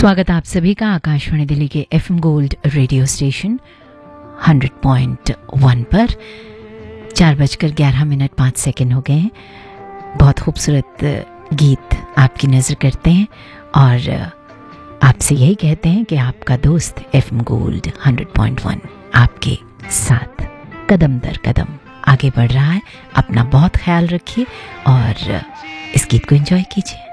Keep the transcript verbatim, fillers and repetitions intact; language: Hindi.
स्वागत आप सभी का आकाशवाणी दिल्ली के FM gold radio station hundred point one पर। चार बजकर ग्यारह मिनट पाँच सेकंड हो गए हैं। बहुत खूबसूरत गीत आपकी नज़र करते हैं और आपसे यही कहते हैं कि आपका दोस्त FM gold hundred point one आपके साथ कदम दर कदम आगे बढ़ रहा है। अपना बहुत ख्याल रखिए और इस गीत को एंजॉय कीजिए।